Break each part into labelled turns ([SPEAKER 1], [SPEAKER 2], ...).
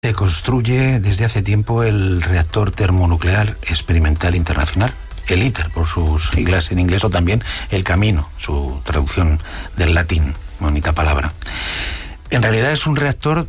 [SPEAKER 1] Se construye desde hace tiempo el reactor termonuclear experimental internacional, el ITER por sus siglas en inglés, o también el Camino, su traducción del latín, bonita palabra. En realidad es un reactor,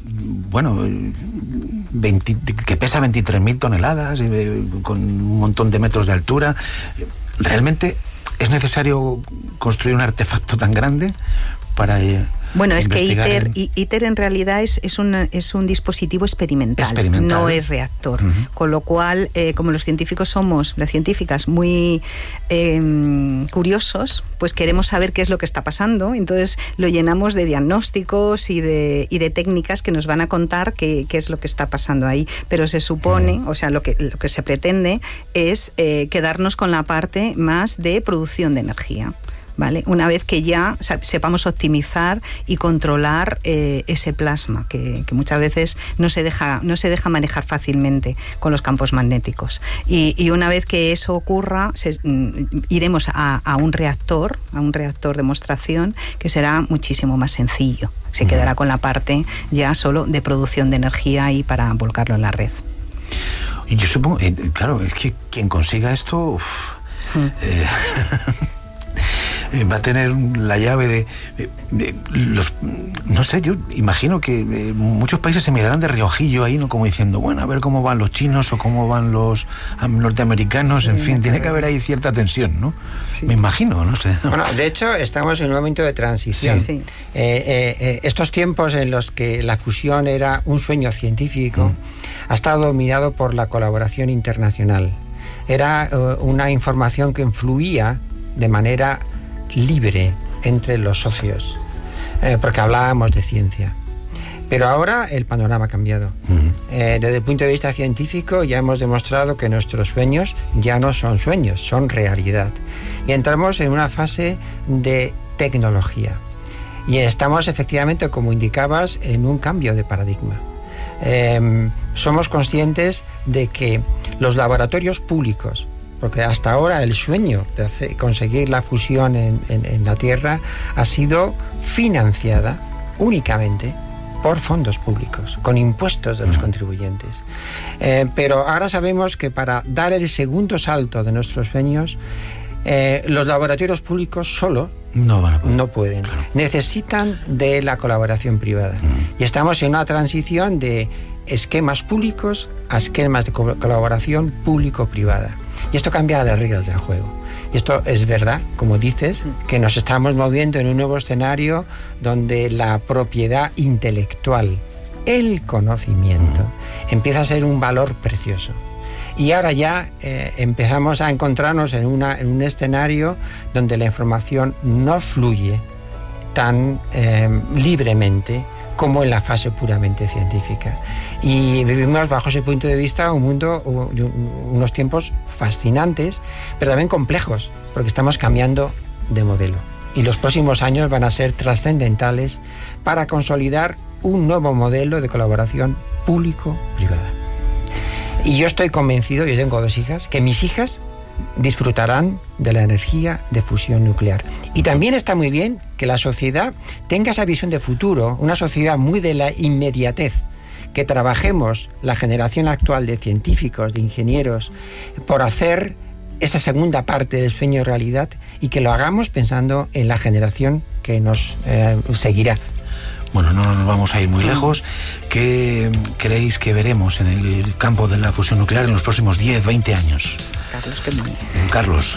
[SPEAKER 1] que pesa 23.000 toneladas, con un montón de metros de altura. ¿Realmente es necesario construir un artefacto tan grande para
[SPEAKER 2] es que ITER en realidad es un dispositivo experimental, no es reactor. Con lo cual, como los científicos somos, las científicas, muy curiosos, pues queremos saber qué es lo que está pasando. Entonces lo llenamos de diagnósticos y de técnicas que nos van a contar qué es lo que está pasando ahí. Pero se supone, lo que se pretende es quedarnos con la parte más de producción de energía, ¿vale? Una vez que ya sepamos optimizar y controlar ese plasma que muchas veces no se deja manejar fácilmente con los campos magnéticos, y una vez que eso ocurra iremos a un reactor de demostración, que será muchísimo más sencillo. Se quedará con la parte ya solo de producción de energía y para volcarlo en la red.
[SPEAKER 1] Y yo supongo, claro, es que quien consiga esto va a tener la llave de los... No sé, yo imagino que muchos países se mirarán de reojillo ahí, ¿no? Como diciendo, bueno, a ver cómo van los chinos o cómo van los norteamericanos, en fin, tiene que haber ahí cierta tensión, ¿no? Sí. Me imagino, no sé.
[SPEAKER 3] Bueno, de hecho, estamos en un momento de transición. Sí. Estos tiempos en los que la fusión era un sueño científico ha estado dominado por la colaboración internacional. Era una información que fluía de manera libre entre los socios, porque hablábamos de ciencia. Pero ahora el panorama ha cambiado. Desde el punto de vista científico ya hemos demostrado que nuestros sueños ya no son sueños, son realidad. Y entramos en una fase de tecnología. Y estamos efectivamente, como indicabas, en un cambio de paradigma. Somos conscientes de que los laboratorios públicos, porque hasta ahora el sueño de conseguir la fusión en la Tierra ha sido financiada únicamente por fondos públicos, con impuestos de los contribuyentes. Pero ahora sabemos que para dar el segundo salto de nuestros sueños, los laboratorios públicos solo no pueden. Claro. Necesitan de la colaboración privada. Y estamos en una transición de esquemas públicos a esquemas de colaboración público-privada. Y esto cambia las reglas del juego. Y esto es verdad, como dices, que nos estamos moviendo en un nuevo escenario donde la propiedad intelectual, el conocimiento, empieza a ser un valor precioso. Y ahora ya empezamos a encontrarnos en un escenario donde la información no fluye tan libremente como en la fase puramente científica. Y vivimos, bajo ese punto de vista, un mundo, unos tiempos fascinantes, pero también complejos, porque estamos cambiando de modelo. Y los próximos años van a ser trascendentales para consolidar un nuevo modelo de colaboración público-privada. Y yo estoy convencido, yo tengo 2 hijas, que mis hijas disfrutarán de la energía de fusión nuclear. Y también está muy bien que la sociedad tenga esa visión de futuro, una sociedad muy de la inmediatez, que trabajemos la generación actual de científicos, de ingenieros, por hacer esa segunda parte del sueño realidad, y que lo hagamos pensando en la generación que nos seguirá.
[SPEAKER 1] Bueno, no nos vamos a ir muy lejos. ¿Qué creéis que veremos en el campo de la fusión nuclear en los próximos 10, 20 años? Carlos.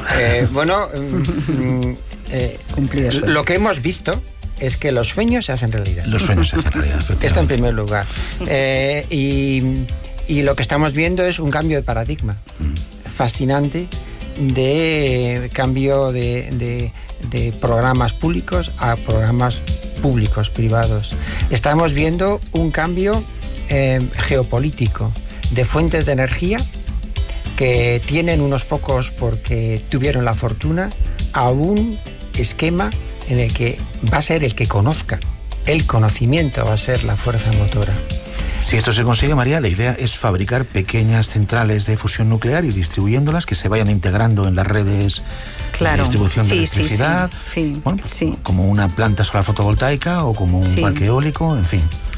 [SPEAKER 3] Lo que hemos visto es que los sueños se hacen realidad.
[SPEAKER 1] Los sueños se hacen realidad.
[SPEAKER 3] Esto en primer lugar. Y lo que estamos viendo es un cambio de paradigma fascinante, de cambio de programas públicos a programas públicos privados. Estamos viendo un cambio geopolítico de fuentes de energía que tienen unos pocos porque tuvieron la fortuna, a un esquema en el que va a ser el que conozca. El conocimiento va a ser la fuerza motora.
[SPEAKER 1] Si esto se consigue, María, la idea es fabricar pequeñas centrales de fusión nuclear y distribuyéndolas, que se vayan integrando en las redes de distribución de electricidad. Como una planta solar fotovoltaica o como un parque eólico, en fin.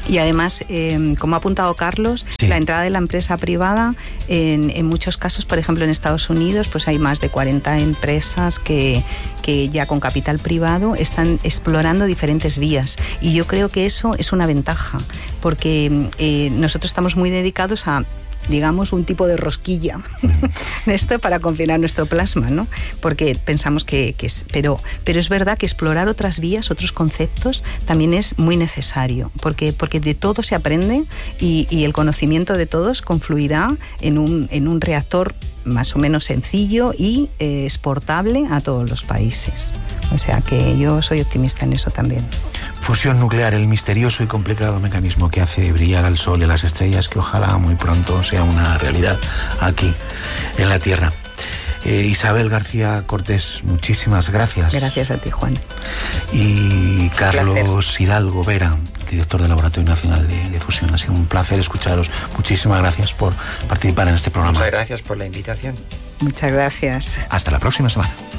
[SPEAKER 2] Y además, como ha apuntado Carlos, la entrada de la empresa privada, en muchos casos, por ejemplo en Estados Unidos, pues hay más de 40 empresas que ya con capital privado están explorando diferentes vías. Y yo creo que eso es una ventaja, porque nosotros estamos muy dedicados a, digamos, un tipo de rosquilla de esto para confinar nuestro plasma, ¿no? Porque pensamos que es... Pero es verdad que explorar otras vías, otros conceptos, también es muy necesario, porque de todo se aprende y el conocimiento de todos confluirá en un reactor más o menos sencillo y exportable a todos los países. O sea que yo soy optimista en eso también.
[SPEAKER 1] Fusión nuclear, el misterioso y complicado mecanismo que hace brillar al Sol y las estrellas, que ojalá muy pronto sea una realidad aquí en la Tierra. Isabel García Cortés, muchísimas gracias.
[SPEAKER 2] Gracias a ti, Juan.
[SPEAKER 1] Y Carlos Hidalgo Vera, director del Laboratorio Nacional de Fusión. Ha sido un placer escucharos. Muchísimas gracias por participar en este programa.
[SPEAKER 3] Muchas gracias por la invitación.
[SPEAKER 2] Muchas gracias.
[SPEAKER 1] Hasta la próxima semana.